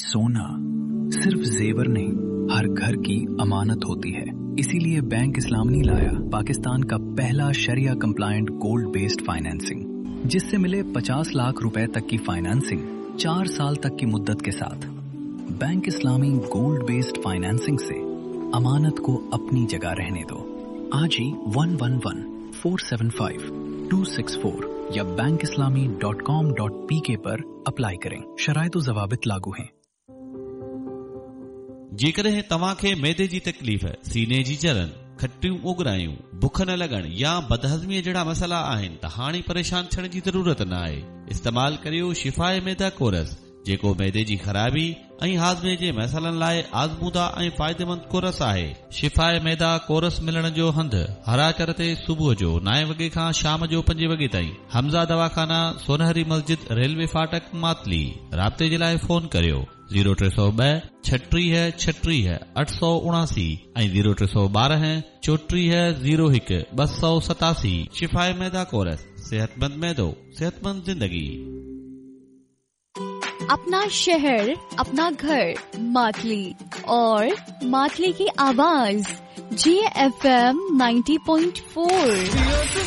सोना सिर्फ जेवर नहीं, हर घर की अमानत होती है। इसीलिए बैंक इस्लामी लाया पाकिस्तान का पहला शरिया कंप्लायंट गोल्ड बेस्ड फाइनेंसिंग, जिससे मिले 50 लाख रुपए तक की फाइनेंसिंग 4 साल तक की मुद्दत के साथ। बैंक इस्लामी गोल्ड बेस्ड फाइनेंसिंग से अमानत को अपनी जगह रहने दो। आज ही 111-475-264 या bankislami.com.pk पर अप्लाई करें। शराइत व ज़वाबित लागू हैं। जेकॾहिं तव्हांखे मैदे जी तकलीफ़, सीने जी जलन, खटियूं उगरायूं, बुख न लगण या बदहज़मीअ जहिड़ा मसला आहिनि त हाणे परेशान थियण जी ज़रूरत न आहे। इस्तेमाल करियो शिफ़ाए मैदा कोरस, जेको मैदे जी ख़राबी ऐं हाज़मे जे मसइलनि लाइ आज़मूदा ऐं फ़ाइदेमंद कोरस आहे। शिफ़ाए मैदा कोरस मिलण जो हंधि हराचर ते सुबुह जो 9 वॻे खां शाम जो 5 वॻे ताईं। हमज़ा दवाखाना, सोनहरी मस्जिद, रेलवे फाटक, मातली। राब्ते जे लाइ फ़ोन करियो 0302 36 36 879 ऐं 0312 34 01 287। शिफ़ाए मैदा कोरस, सेहतमंद मैदो, सेहतमंद जिंदगी। अपना शहर, अपना घर, मातली और मातली की आवाज GFM 90.4।